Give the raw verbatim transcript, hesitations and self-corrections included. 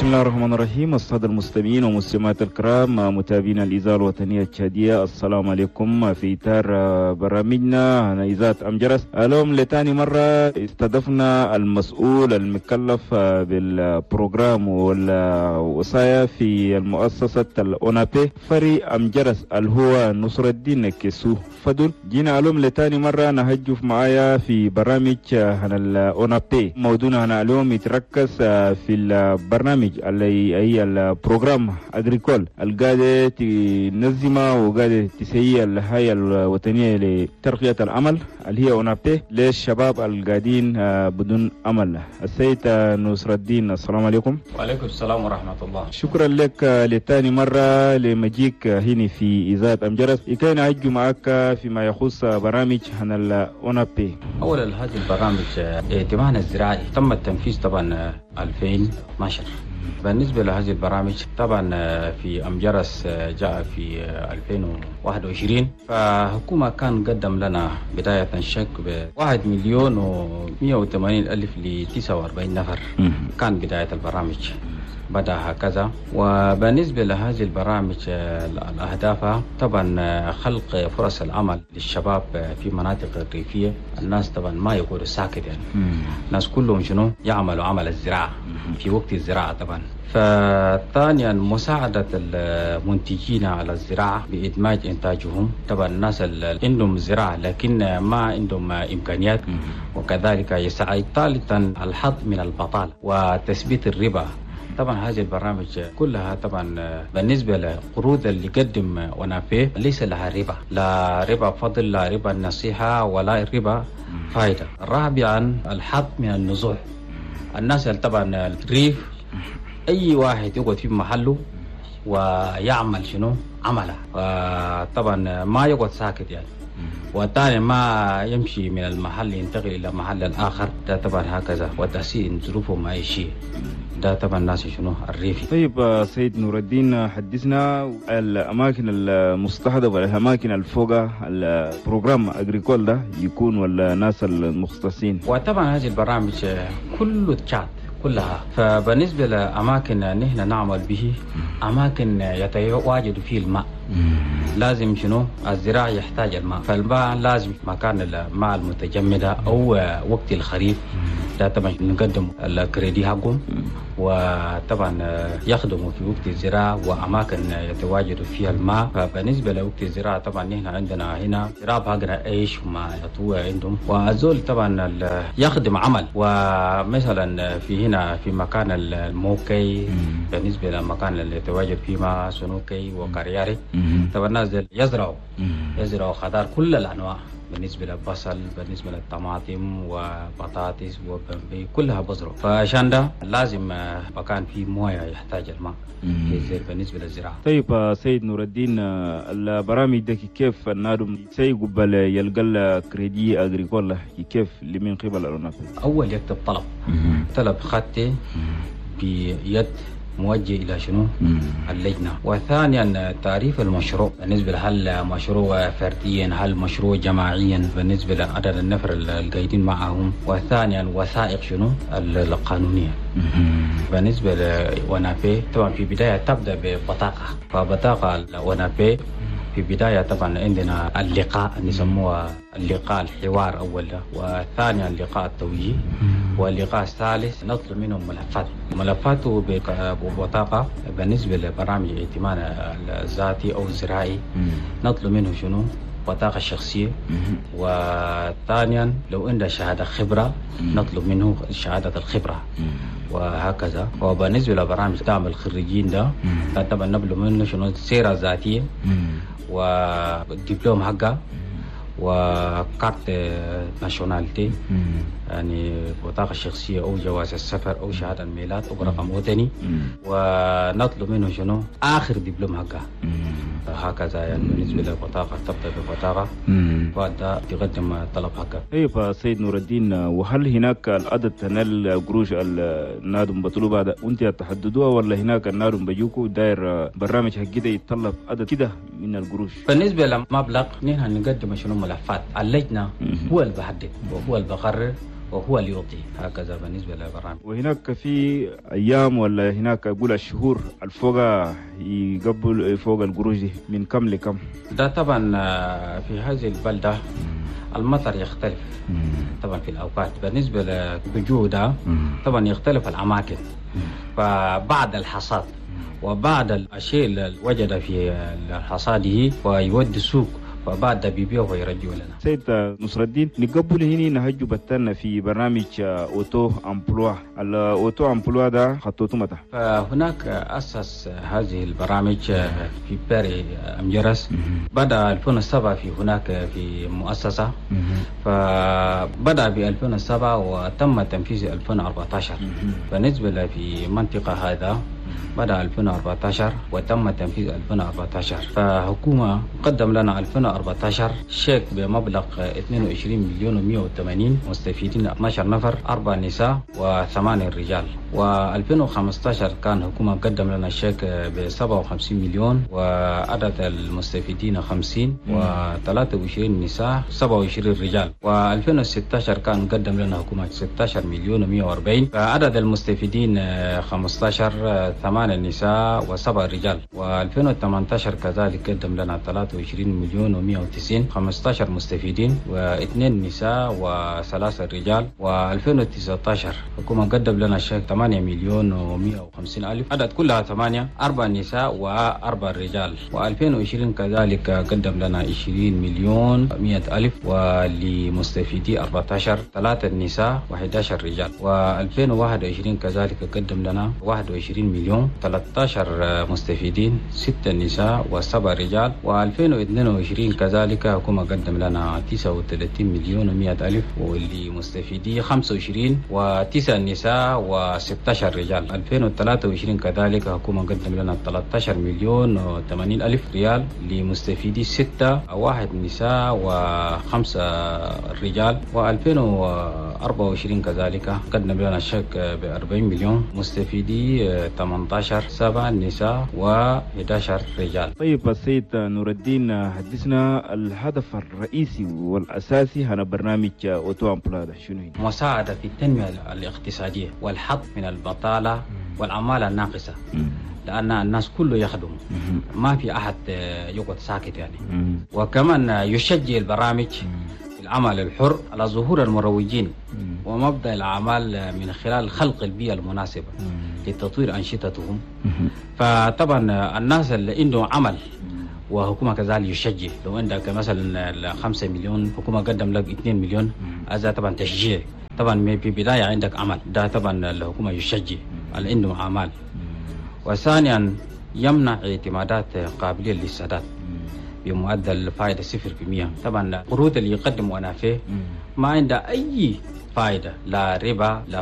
بسم الله الرحمن الرحيم. السادة المستمعين ومستمعات الكرام متابعين الإذاعة الوطنية التشادية، السلام عليكم. في إطار برامجنا عن إذاعة أمجرس، اليوم لتاني مرة استضفنا المسؤول المكلف بالبروجرام والوصايا في المؤسسة الأونابي فري أمجرس اللي هو نصر الدين كيسو فدول. جينا اليوم لتاني مرة نهجف معايا في برامج عن الأونابي. موضوعنا هنا اليوم يتركز في البرنامج اللي هي البروجرام أغريكول القاعدة تنظمها وقاعدة تسيي الهيئة الوطنية لترقية العمل اللي هي أونابي للشباب القاعدين بدون عمل. السيد نصر الدين، السلام عليكم. وعليكم السلام ورحمة الله. شكرا لك لتاني مرة لمجيك هنا في إذاعة أمجرس. كان أجي معك فيما يخص برامج عن الأونابي. أولا هذه البرامج ائتمان الزراعي تم التنفيذ طبعا ألفين واثناشر. بالنسبة لهذه البرامج طبعا في أمجرس جاء في ألفين وواحد وعشرين، فحكومة كان قدم لنا بداية شك بواحد مليون ومئة وثمانين ألف لتسعة وأربعين نفر. كان بداية البرامج بدأ هكذا. وبالنسبة لهذه البرامج الأهداف طبعا خلق فرص العمل للشباب في مناطق الريفية. الناس طبعا ما يقولوا ساكت، يعني الناس كلهم شنو يعملوا عمل الزراعة في وقت الزراعة طبعا. فثانيا مساعدة المنتجين على الزراعة بإدماج إنتاجهم. طبعا الناس اللي عندهم زراعة لكن ما عندهم إمكانيات، وكذلك يسعى. ثالثا الحظ من البطالة وتثبيت الربا. طبعا هذه البرامج كلها طبعا بالنسبة للقروض اللي قدم أونابي ليس لها ربا، لا ربا فضل، لا ربا النصيحة، ولا ربا فائدة. رابعا الحظ من النزوح. الناس طبعا الريف أي واحد يقعد في محله ويعمل شنو عمله، طبعا ما يقعد ساكت يعني. والثاني ما يمشي من المحل ينتقل إلى محل الآخر، ده طبعا هكذا. وتحسين ظروفهم أي شيء، ده طبعا الناس شنو الريفي. طيب سيد نور الدين، حدثنا الأماكن المستهدفة، الأماكن الفوق البروجرام أغريكول ده يكون ولا ناس المختصين. وطبعا هذه البرامج كله تشات كلها. فبالنسبة لأماكن نحن نعمل به، أماكن يتواجد فيه الماء. لازم شنو الزراعة يحتاج الماء، فالماء لازم مكان الماء المتجمدة أو وقت الخريف. ده طبعا نقدم الكريدي حقهم، وطبعا يخدموا في وقت الزراعة وأماكن يتواجد فيها الماء. فبالنسبة لوقت الزراعة طبعا نحن عندنا هنا زراعة حقنا إيش وما يطوى عندهم، والزول طبعا يخدم عمل. ومثلا في هنا في مكان الموكي، بالنسبة للمكان اللي يتواجد فيه ماء سنوكي وكارياري، طبعا الناس يزرعوا يزرعوا خضار كل الأنواع. بالنسبة للبصل، بالنسبة للطماطم وبطاطس وبنبي كلها بزرع. فعشان ده لازم مكان فيه موية يحتاج الماء بالنسبة للزراعة. طيب سيد نور الدين، البرامج دي كيف النادم سيقبل يلقى كريدي أغريكول كيف لمن قبل الأونابي؟ أول يكتب طلب طلب خطي بيد موجه إلى شنو اللجنة. وثانيا تعريف المشروع، بالنسبة هل مشروع فرديا هل مشروع جماعيا بالنسبة لعدد النفر القايدين معهم. وثانيا وثائق شنو القانونية. بالنسبة لأونابي طبعا في بداية تبدأ ببطاقة، فبطاقة الأونابي في بداية طبعا عندنا اللقاء نسموها اللقاء الحوار أول، وثانيا اللقاء التوجيه، واللقاء الثالث نطلب منهم ملفات ملفاته ببطاقة. بالنسبة لبرامج الائتمان الذاتي أو الزراعي نطلب منه شنو بطاقة شخصية. وثانيا لو عنده شهادة خبرة نطلب منه شهادة الخبرة، وهكذا. وبالنسبة لبرامج دعم الخريجين ده طبعا نطلب منه شنو السيرة الذاتية والدبلوم حقه وكارت ناشوناليتي، يعني بطاقة شخصية أو جواز السفر أو شهادة الميلاد أو رقم وطني. ونطلب منه شنو آخر دبلوم حقه، هكذا. يعني بالنسبة للبطاقة تبدأ ببطاقة بعد تقدم طلب حقه. طيب سيد نور الدين، وهل هناك العدد تنال القروش النادم بطلوب هذا وانت تحددوها، ولا هناك النادم بيجوكو داير برنامج حق كده يتطلب عدد كده من القروش؟ بالنسبة للمبلغ نحن نقدم شنو ملفات اللجنة، هو اللي بحدد وهو اللي بقرر وهو اللي يعطي. هكذا بالنسبة للبرامج. وهناك في أيام ولا هناك أقول الشهور الفوق يقبل فوق القروش دي من كم لكم؟ ده طبعا في هذه البلدة المطر يختلف طبعا في الأوقات. بالنسبة للجودة طبعا يختلف الأماكن. فبعد الحصاد وبعد الشيء اللي وجد في حصاده ويودي السوق فبعد بيبيعه ويرجعه لنا. سيد نصر الدين، نقبل هنا نهجو بتنا في برنامج أوتو أمبلوا. الأوتو أمبلوا ده خطوته متى؟ فهناك أسس هذه البرامج في باري أمجرس. بدأ ألفين وسبعة في هناك في مؤسسة. فبدأ ب ألفين وسبعة وتم تنفيذ ألفين وأربعة عشر. بالنسبة في منطقة هذا بدأ ألفين وأربعة عشر وتم تنفيذ ألفين وأربعة عشر. فحكومة قدم لنا ألفين وأربعة عشر شيك بمبلغ اثنين وعشرين مليون ومئة وثمانين مستفيدين، اثنا عشر نفر، أربع نساء وثمانية رجال. وألفين وخمسة عشر كان حكومة قدم لنا شيك ب سبعة وخمسين مليون وعدد المستفيدين خمسين وثلاثة وعشرين نساء سبعة وعشرين رجال. وألفين وستة عشر كان قدم لنا حكومة ستة عشر مليون ومئة وأربعين فعدد المستفيدين خمسة عشر ثمانية نساء وسبع رجال. وألفين وثمانية عشر كذلك قدم لنا ثلاثة وعشرين مليون ومئة وتسعين خمسة عشر مستفيدين واثنين نساء وثلاثة رجال. وألفين وتسعة عشر حكومة قدم لنا شيك ثمانية مليون ومئة وخمسين ألف، عدد كلها ثمانية، أربع نساء وأربع رجال. وألفين وعشرين كذلك قدم لنا عشرين مليون مئة ألف ولمستفيدي أربعة عشر، ثلاثة نساء وأحد عشر رجال. وألفين وواحد وعشرين كذلك قدم لنا واحد وعشرين مليون ثلاثة عشر مستفيدين، ستة نساء وسبع رجال. وألفين واثنين وعشرين كذلك حكومة قدم لنا تسعة وثلاثين مليون ومئة ألف واللي مستفيدي خمسة وعشرين وتسع نساء وستة عشر رجال. ألفين وثلاثة وعشرين كذلك حكومة قدم لنا ثلاثة عشر مليون وثمانين ألف ريال لمستفيدي ستة واحد نساء وخمسة رجال. وألفين وأربعة وعشرين كذلك قدم لنا شيك ب أربعين مليون مستفيدي ثمانية عشر سبع نساء وأحد عشر رجال. طيب السيد نور الدين، حدثنا الهدف الرئيسي والأساسي هنا برنامج أوتو أمبلوا ده شنو هي؟ مساعدة في التنمية الاقتصادية والحد من البطالة والعمالة الناقصة. لأن الناس كله يخدم، ما في أحد يقعد ساكت يعني. وكمان يشجع البرامج العمل الحر على ظهور المروجين ومبدأ الأعمال من خلال خلق البيئة المناسبة لتطوير أنشطتهم. فطبعا الناس اللي عنده عمل وحكومة كذلك يشجع. لو عندك مثلا خمسة مليون حكومة قدم لك اثنين مليون، هذا طبعا تشجيع. طبعا في بداية عندك عمل، ده طبعا الحكومة يشجع اللي عنده أعمال. وثانيا يمنع اعتمادات قابلية للسداد بمعدل فائدة صفر في المية. طبعا القروض اللي يقدم ونافع ما عنده أي فائدة، لا ربا لا